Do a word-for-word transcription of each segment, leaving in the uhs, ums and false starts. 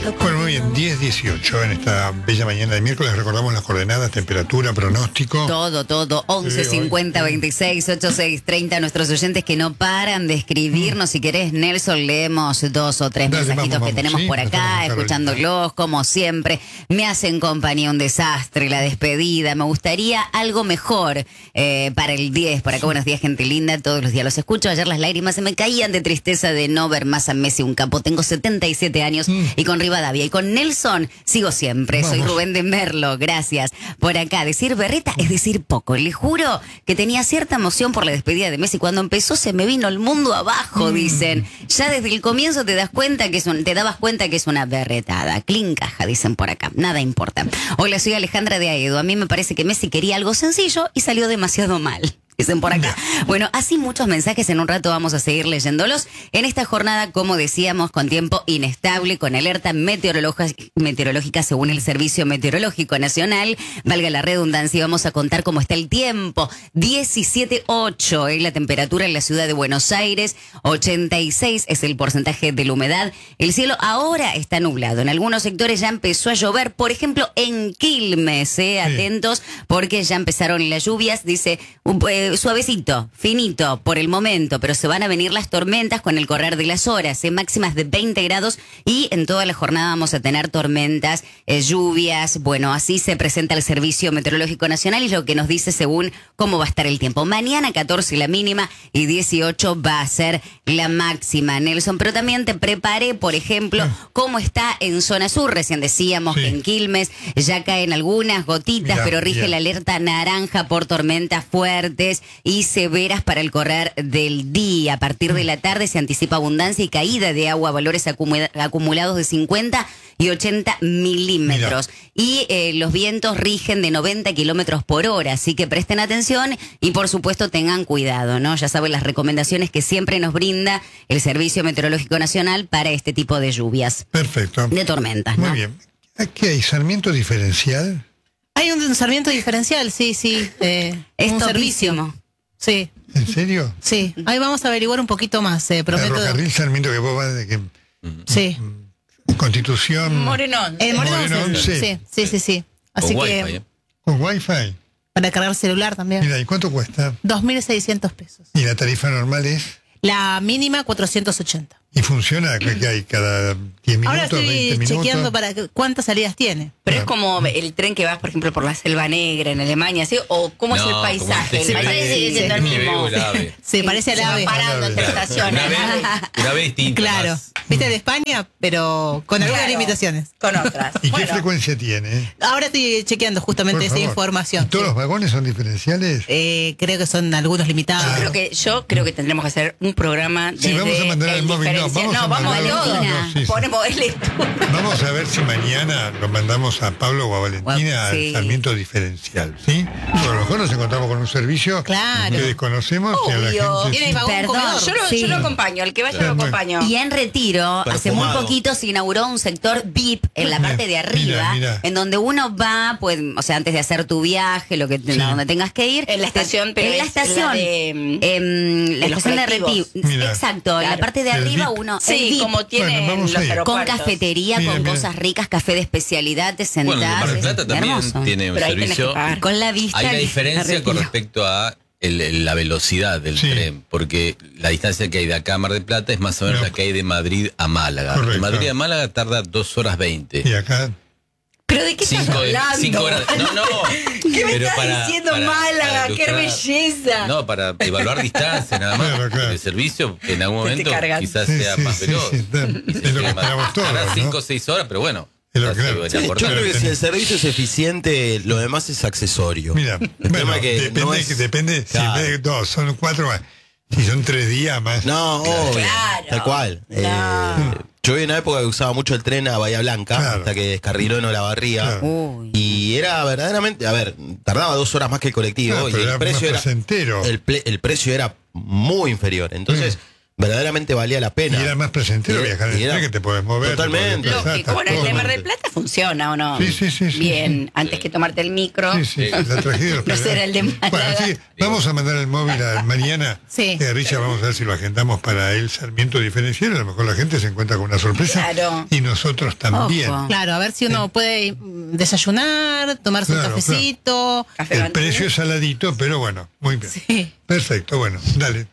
Bueno, muy bien, diez dieciocho en esta bella mañana de miércoles. Recordamos las coordenadas, temperatura, pronóstico. Todo, todo. once cincuenta veintiséis ochenta y seis treinta. Nuestros oyentes que no paran de escribirnos. Mm. Si querés, Nelson, leemos dos o tres Dale, mensajitos vamos, vamos, que tenemos sí, por acá, escuchándolos, como siempre. Me hacen compañía un desastre, la despedida. Me gustaría algo mejor eh, para el diez. Por acá, sí. Buenos días, gente linda. Todos los días los escucho. Ayer las lágrimas se me caían de tristeza de no ver más a Messi, un capo. Tengo setenta y siete años mm. y con Rivadavia. Y con Nelson sigo siempre. Vamos. Soy Rubén de Merlo. Gracias. Por acá, decir berreta es decir poco. Le juro que tenía cierta emoción por la despedida de Messi. Cuando empezó se me vino el mundo abajo, mm. dicen. Ya desde el comienzo te das cuenta que es un, te dabas cuenta que es una berretada. Clean caja, dicen por acá. Nada importa. Hola, soy Alejandra de Aedo. A mí me parece que Messi quería algo sencillo y salió demasiado mal. Dicen por acá. Bueno, así muchos mensajes, en un rato vamos a seguir leyéndolos. En esta jornada, como decíamos, con tiempo inestable, con alerta meteorológica según el Servicio Meteorológico Nacional. Valga la redundancia, y vamos a contar cómo está el tiempo. diecisiete punto ocho es la temperatura en la ciudad de Buenos Aires, ochenta y seis es el porcentaje de la humedad. El cielo ahora está nublado. En algunos sectores ya empezó a llover, por ejemplo, en Quilmes. Eh, atentos, porque ya empezaron las lluvias, dice... Eh, suavecito, finito por el momento, pero se van a venir las tormentas con el correr de las horas, eh, máximas de veinte grados y en toda la jornada vamos a tener tormentas, eh, lluvias. Bueno, así se presenta el Servicio Meteorológico Nacional y lo que nos dice según cómo va a estar el tiempo. Mañana catorce la mínima y dieciocho va a ser la máxima, Nelson. Pero también te preparé, por ejemplo, cómo está en zona sur. Recién decíamos sí. que en Quilmes ya caen algunas gotitas, mirá, pero rige mirá. la alerta naranja por tormentas fuertes y severas para el correr del día. A partir de la tarde se anticipa abundancia y caída de agua, valores acumula- acumulados de cincuenta y ochenta milímetros. Mira. Y eh, los vientos rigen de noventa kilómetros por hora, así que presten atención y por supuesto tengan cuidado, ¿no? Ya saben las recomendaciones que siempre nos brinda el Servicio Meteorológico Nacional para este tipo de lluvias. Perfecto. De tormentas, Muy ¿no? bien. ¿Aquí hay sarmiento diferencial? Hay un sarmiento diferencial, sí, sí. Eh, es un topísimo. Sí. ¿En serio? Sí. Ahí vamos a averiguar un poquito más, eh, prometo. El ferrocarril Sarmiento que vos vas de que... Sí. Constitución... Morenón. El Morenón, Morenón, sí. sí. Sí, sí, sí, sí. Así con que... wifi, ¿eh? Con wifi. Para cargar celular también. Mira, ¿y cuánto cuesta? dos mil seiscientos pesos. ¿Y la tarifa normal es? La mínima cuatrocientos ochenta. ¿Y funciona? ¿Que hay cada diez minutos, Ahora estoy veinte minutos? chequeando para que- cuántas salidas tiene. Pero es como el tren que vas, por ejemplo, por la Selva Negra en Alemania, ¿sí? ¿O cómo No, es el como paisaje? el El T V, paisaje sigue siendo el T V mismo. o el AVE. Se parece al Se ave. van parando entre estaciones. Una vez, una vez distinta. Claro. más. Viste, de España, pero con algunas Claro. limitaciones. Con otras. ¿Y Bueno, qué frecuencia tiene? Ahora estoy chequeando justamente Por esa favor. información. ¿Y todos Sí. los vagones son diferenciales? Eh, creo que son algunos limitados. Ah. Creo que, yo creo que tendremos que hacer un programa de Sí, vamos a mandar el móvil. No, diferencia- vamos a no, vamos mandar a el todo. móvil, no, sí, sí. Ponemos el estudio. Vamos a ver si mañana lo mandamos a Pablo o a Valentina Sí. al Sarmiento diferencial, ¿sí? Porque a lo mejor nos encontramos con un servicio Claro. que desconocemos y a la Obvio. gente... Tiene vagón Perdón. comedor. Yo lo, Sí. yo lo acompaño, el que vaya Claro. lo acompaño. Y en Retiro, hace muy Perfumado. poquito se inauguró un sector V I P en la Mira, parte de arriba, mira, mira. en donde uno va, pues, o sea, antes de hacer tu viaje, lo que Sí. a donde tengas que ir. En la estación, pero en la es estación. la de, em, la de los estación de colectivos. Retiro. Mira. Exacto, en la Claro. parte de El arriba V I P. uno. el Sí, V I P, como tienen Bueno, vamos los a ir. con aeropuertos. cafetería, Mira, con mira. cosas ricas, café de especialidad, te Bueno, el de sentás. Mar del es Plata también hermoso. tiene un Pero ahí tenés que servicio. pagar. Con la vista. Hay una a diferencia Retiro. con respecto a el- el- la velocidad del Sí. tren, porque la distancia que hay de acá a Mar del Plata es más o menos No. la que hay de Madrid a Málaga. Correcto. De Madrid a Málaga tarda dos horas veinte. Y acá... ¿Pero de qué estás Cinco, hablando? cinco horas. No, no. ¿Qué me Pero estás para- diciendo, para- Málaga? para ¡Qué ilustrar- belleza! No, para evaluar distancia nada más. Claro, claro. El servicio en algún Te momento cargan. quizás Sí, sea sí, más sí, veloz. sí, está- Y se es lo que lleve más. esperamos todos, Ahora ¿no? cinco o seis horas, pero bueno. Es lo ya que- se claro. venía Sí, por Yo todo. creo que si el servicio es eficiente, lo demás es accesorio. Mira, El bueno, tema es que depende, no es- depende si Claro. en vez de dos son cuatro, si son tres días más. No, obvio, Claro. tal cual. No. Eh, yo vi una época que usaba mucho el tren a Bahía Blanca, Claro. hasta que descarriló en Olavarría. Claro. Uy. Y era verdaderamente, a ver, tardaba dos horas más que el colectivo Claro, y pero el era precio más era placentero. el, ple- el precio era muy inferior. Entonces, verdaderamente valía la pena. Y era más placentero Y- viajar en y el era- tren, que te podés mover. te Totalmente. podés desplazar, Lógico, estás bueno, el de todo. Mar del Plata funciona o no. Sí, sí, sí, sí, Bien, sí. antes que tomarte el micro. Sí, sí, la tragedia de los No será el de Bueno, Málaga. sí, vamos a mandar el móvil a Mariana. Sí. Eh, Richard, vamos a ver si lo agendamos para el Sarmiento diferencial. A lo mejor la gente se encuentra con una sorpresa. Claro. Y nosotros también. Ojo. Claro, a ver si uno puede mm, desayunar, tomarse Claro, un cafecito. Café El Bantu. precio es saladito, pero bueno, muy bien. Sí. Perfecto, bueno, dale.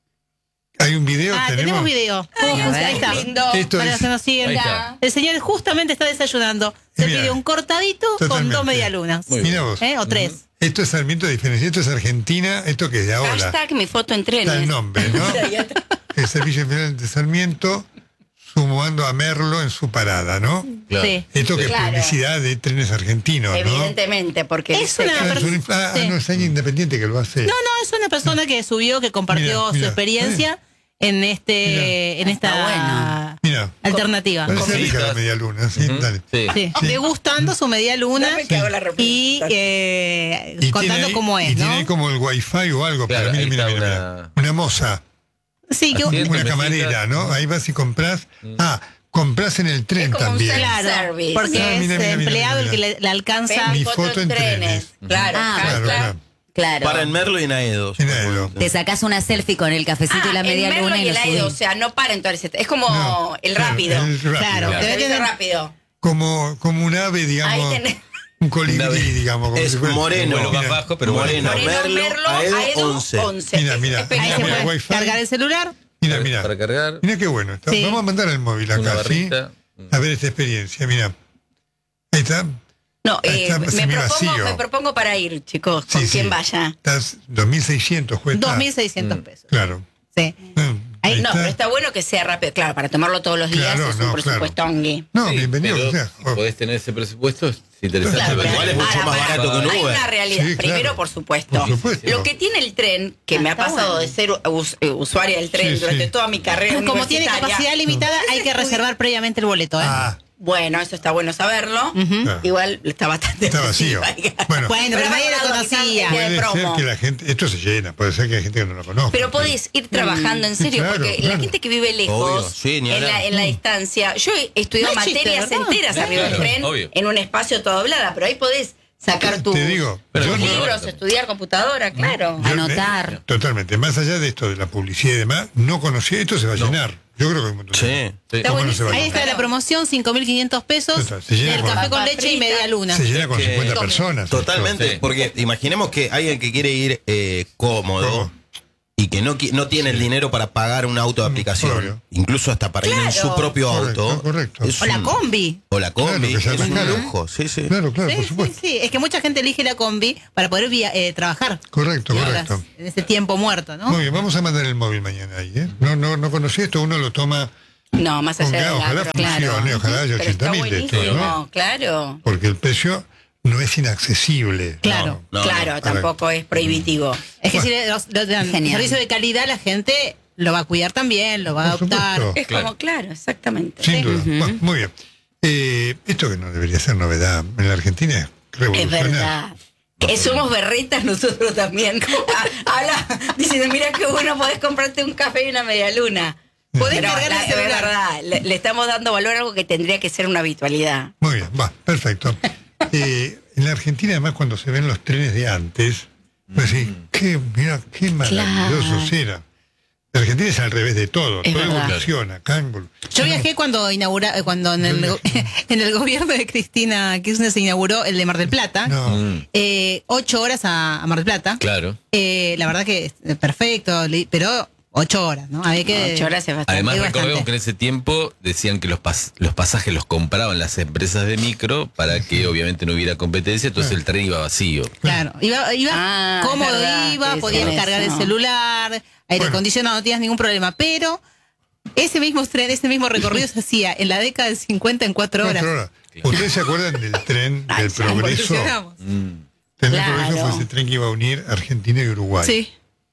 Hay un video, Ah, tenemos, tenemos. video. Ay, ¿Cómo a funciona? ver. Ahí está. Lindo. Esto Para es- los que nos siguen. Ahí está. El señor justamente está desayunando. Se Mira, pide un cortadito con totalmente. dos medialunas. Muy bien. Mira vos. ¿Eh? O tres. Esto es Sarmiento diferencial, esto es Argentina, esto que es de ahora. Hashtag mi foto en Está trenes. el nombre, ¿no? Ahí atrás. El Servicio Federal de Sarmiento sumando a Merlo en su parada, ¿no? Claro. Sí. Esto que es Claro. publicidad de trenes argentinos, ¿no? Evidentemente, porque Es dice una que- Ah, es un- pers- ah, sí. no, es alguien independiente que lo hace. No, no, es una persona que subió, que compartió Mira, su mira. experiencia en este, Mira. en esta Está bueno. Mira, alternativa. parece Comiditas. rica la media luna, sí, Ujú, dale. sí. Sí, degustando su media luna Dame que hago la y representación. eh, Y contando tiene ahí- cómo y es, tiene ¿no? ahí como el wifi o algo, Claro, pero mira, ahí mira, está mira, una- mira. Una moza, Sí, que, Así es. una mesitas. camarera, ¿no? Ahí vas y compras. Ah, compras en el tren Es como un también. self- claro, Service. porque Ah, es mira, mira, mira, empleado mira, el que mira. le, le alcanza. Ven Mi mi foto foto en en trenes. trenes. Claro, Ah, Claro, hashtag. claro. Claro. Para en Merlo y en Aedo. En Aedo. Te sacás una selfie con el cafecito y la Ah, media el Merlo luna y, y el lo Aedo, o subís. sea, no para entonces. Es como No, el claro, rápido. el rápido. Claro. El Debe servicio tener- rápido. Como, como un ave, digamos. Ahí tenés. Un colibrí, Un ave. digamos. Como Es si fuera- moreno. Vuelo más Mira, bajo, pero Moreno. bueno. Moreno, Merlo, Merlo, Aedo, Aedo, once. once. Mira, mira. Es Ahí Mira, se mira, puede wifi. cargar el celular. Mira, mira. Para cargar. Mira qué bueno. Está- Sí. Vamos a mandar el móvil Una acá, ¿sí? barrita. A ver esta experiencia, mira. Ahí está. No, Ahí eh, está me, semivacío. propongo, me propongo para ir, chicos, con Sí, quien sí. vaya. Estás dos mil seiscientos cuesta. dos mil seiscientos Mm. pesos. Claro. Sí. Mm, Ahí ahí No, está. pero está bueno que sea rápido. Claro, para tomarlo todos los días Claro, es no, un presupuesto claro. ongui. No, Sí, bienvenido pero que sea. si Oh, podés tener ese presupuesto, es interesante. Claro, ver. pero igual es mucho ahora, más para- barato que un Hay Uber. una realidad. Sí, Primero, claro. por supuesto. Por supuesto. Lo que tiene el tren, que Ah, me ha está pasado bueno. de ser us- eh, usuaria del tren Sí, durante sí. toda mi carrera Como tiene universitaria. capacidad limitada, hay que reservar previamente el boleto. ¿eh? Ah, Bueno, eso está bueno saberlo. claro. Igual está bastante Está vacío. vacío. Bueno. Bueno, pero nadie lo bueno, conocía. quizás puede de ser promo. que la gente. Esto se llena, puede ser que hay gente que no lo conozca. Pero podés ir trabajando en serio, Claro, porque claro. la gente que vive lejos, Obvio, sí, ni en, hablar. la, en la distancia, yo he estudiado No es chiste, materias ¿verdad? enteras Claro, arriba del tren, obvio. en un espacio todo doblada, pero ahí podés sacar tus Te digo, Pero yo como no- libros, estudiar computadora, claro. yo- Anotar. eh, totalmente. Más allá de esto de la publicidad y demás, no conocía. Esto se va a llenar. Yo creo que hay un montón de- Sí. Sí. ¿Cómo no se va a Ahí llenar? está la promoción, cinco mil quinientos pesos. Está, se llena El con- café con Papa leche y frita. media luna. Se llena con que- cincuenta personas. Totalmente, Sí. porque imaginemos que alguien que quiere ir eh, cómodo ¿Cómo? y que no, qui- no tiene el dinero para pagar un auto de aplicación, obvio. incluso hasta para ir en su Claro. propio Correcto, auto. correcto. es O la un- combi. O la combi, Claro, que sea es más un caro. lujo, sí, sí. Claro, claro, Sí, por sí, supuesto. sí. Es que mucha gente elige la combi para poder via- eh, trabajar. Correcto, Horas, correcto. en ese tiempo muerto, ¿no? Muy bien, vamos a mandar el móvil mañana ahí, ¿eh? No, no, no conocí esto, uno lo toma No, más con allá ganas, de ojalá la funcione, ojalá haya Pero ochenta está mil de esto, buenísimo, ¿no? claro. Porque el precio no es inaccesible. Claro. No, claro, no. tampoco es prohibitivo. Es que Bueno. si los, los dan Genial. servicio de calidad, la gente lo va a cuidar también, lo va a Por adoptar. supuesto. Es Claro. como, claro, exactamente. Sin duda. Bueno, muy bien. Eh, esto que no debería ser novedad en la Argentina es Es revolucionario. verdad. Que somos berretas nosotros también. Ah, Habla diciendo, mira qué bueno, podés comprarte un café y una media luna. Podés Pero cargar el la- es celular. verdad, le, le estamos dando valor a algo que tendría que ser una habitualidad. Muy bien, va, perfecto. Eh, en la Argentina, además, cuando se ven los trenes de antes, pues sí, qué, mira, qué maravillosos eran. La Argentina es al revés de todo, Es todo verdad. evoluciona, acá evol- Yo viajé cuando inaugura, eh, cuando en el, Yo en el gobierno de Cristina Kirchner se inauguró el de Mar del Plata. No, Mm, Eh, ocho horas a, a Mar del Plata. claro. Eh, la verdad que es perfecto, li- pero ocho horas, ¿no? Había que. Ocho horas es bastante. Además, Hay recordemos bastante. que en ese tiempo decían que los, pas- los pasajes los compraban las empresas de micro para que obviamente no hubiera competencia, entonces el tren iba vacío. Claro, iba, iba Ah, cómodo, es verdad, iba, que podías decían cargar eso. el celular, aire Bueno. acondicionado, no tenías ningún problema, pero ese mismo tren, ese mismo recorrido se hacía en la década del cincuenta en cuatro horas. cuatro horas. ¿Ustedes se acuerdan del tren Ay, del ya progreso? Evolucionamos. Mm, El tren del Claro. progreso fue ese tren que iba a unir Argentina y Uruguay. Sí.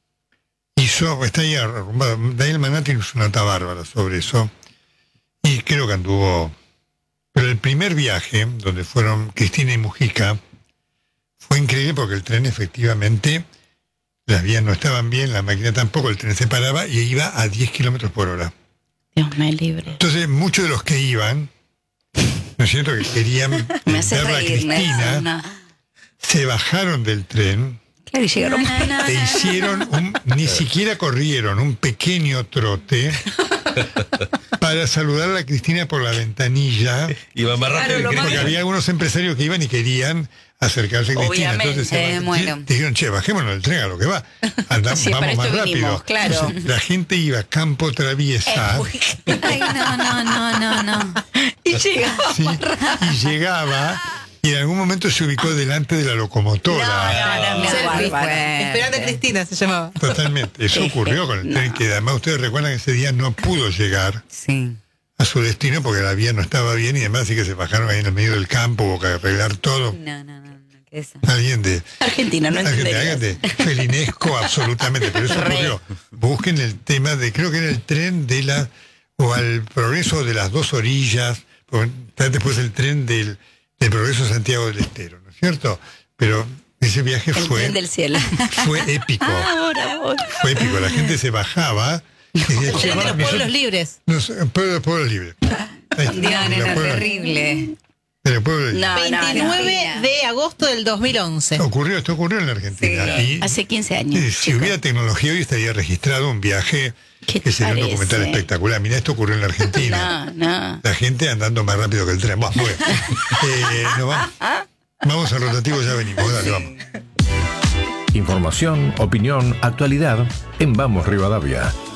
Hizo, está ahí arrumbado. Daniel Manati hizo una nota bárbara sobre eso. Y creo que anduvo. Pero el primer viaje, donde fueron Cristina y Mujica, fue increíble porque el tren efectivamente las vías no estaban bien, la máquina tampoco, el tren se paraba y iba a diez kilómetros por hora. Dios me libre. Entonces, muchos de los que iban, ¿no es cierto?, que querían Me hace ver a reír, Cristina, no. se bajaron del tren Claro, y llegaron. No, no, e no. hicieron, un, ni siquiera corrieron, un pequeño trote para saludar a la Cristina por la ventanilla, Iba más Claro, rápido lo que más- porque Cristina. había algunos empresarios que iban y querían acercarse a Cristina. Obviamente, Entonces se eh, baj- bueno. dijeron, che, bajémonos del tren a lo que va. Andamos, Sí, para vamos más esto rápido. vinimos, claro. Entonces, la gente iba a campo traviesa. Ay, no, no, no, no, no. Y llegaba. Sí, y llegaba y en algún momento se ubicó delante de la locomotora. No, no, no, Selfie bárbaro. fue. Esperando a Cristina se llamaba. Totalmente. Eso ocurrió con el tren, que además ustedes recuerdan que ese día no pudo llegar Sí. a su destino porque la vía no estaba bien y además así que se bajaron ahí en el medio del campo, hubo que arreglar todo. No, no, no, no. ¿Qué es eso? Alguien de... Argentina, no alguien de, entenderías. alguien de felinesco absolutamente, pero eso Re. ocurrió. Busquen el tema de, creo que era el tren de la, o al progreso de las dos orillas, porque está después el tren del, del progreso de Santiago del Estero, ¿no es cierto? Pero ese viaje El fue, tren del cielo. fue épico, Ahora vos. fue épico, la gente se bajaba y decía, El "Che, tren de va, los mi- pueblos libres. no sé, pueblo, pueblo libre. Ahí está, No, no, la no, pueblo- terrible. el pueblo libre. No, no, no. veintinueve de agosto del dos mil once. Ocurrió, esto ocurrió en la Argentina. Sí. y, Hace quince años. eh, si chicos. hubiera tecnología hoy estaría registrado un viaje ¿Qué que te sería un parece? documental espectacular. Mira, esto ocurrió en la Argentina. No, no. La gente andando más rápido que el tren. Bueno, bueno. Eh, nos vamos, vamos al rotativo, ya venimos. Dale, vamos. Información, opinión, actualidad en Vamos Rivadavia.